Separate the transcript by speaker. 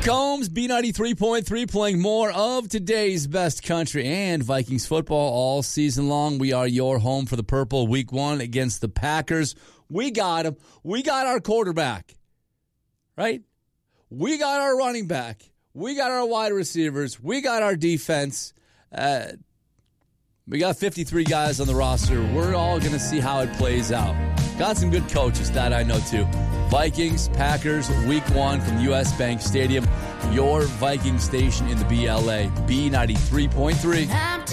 Speaker 1: Combs, B93.3, playing more of today's best country and Vikings football all season long. We are your home for the Purple Week 1 against the Packers. We got him. We got our quarterback, right? We got our running back. We got our wide receivers. We got our defense. We got 53 guys on the roster. We're all going to see how it plays out. Got some good coaches, that I know too. Vikings, Packers, Week 1 from U.S. Bank Stadium. Your Viking station in the BLA, B93.3.